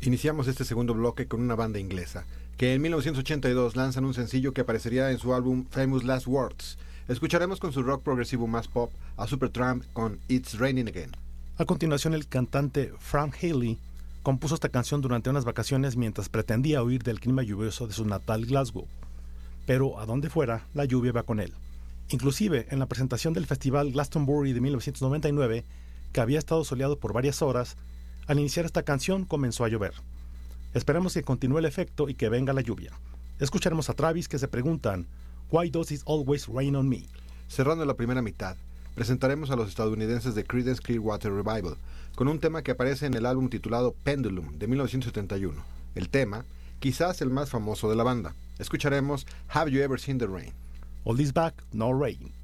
Iniciamos este segundo bloque con una banda inglesa, que en 1982 lanzan un sencillo que aparecería en su álbum Famous Last Words. Escucharemos con su rock progresivo más pop a Supertramp con It's Raining Again. A continuación, el cantante Frank Haley compuso esta canción durante unas vacaciones mientras pretendía huir del clima lluvioso de su natal Glasgow. Pero a donde fuera, la lluvia va con él. Inclusive, en la presentación del festival Glastonbury de 1999, que había estado soleado por varias horas, al iniciar esta canción comenzó a llover. Esperemos que continúe el efecto y que venga la lluvia. Escucharemos a Travis que se preguntan Why does it always rain on me? Cerrando la primera mitad, presentaremos a los estadounidenses de Creedence Clearwater Revival, con un tema que aparece en el álbum titulado Pendulum de 1971. El tema, quizás el más famoso de la banda. Escucharemos Have You Ever Seen the Rain? All this back, no rain.